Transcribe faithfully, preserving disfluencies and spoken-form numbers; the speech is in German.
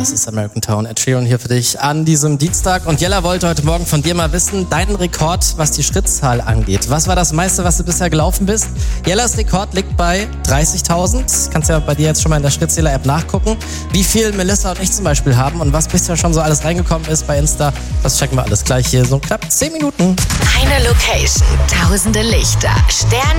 Das ist American Town. Ed Sheeran hier für dich an diesem Dienstag. Und Jella wollte heute Morgen von dir mal wissen, deinen Rekord, was die Schrittzahl angeht. Was war das meiste, was du bisher gelaufen bist? Jellas Rekord liegt bei dreißigtausend. Kannst ja bei dir jetzt schon mal in der Schrittzähler-App nachgucken, wie viel Melissa und ich zum Beispiel haben und was bisher schon so alles reingekommen ist bei Insta. Das checken wir alles gleich hier so knapp zehn Minuten. Eine Location, tausende Lichter, Sterne.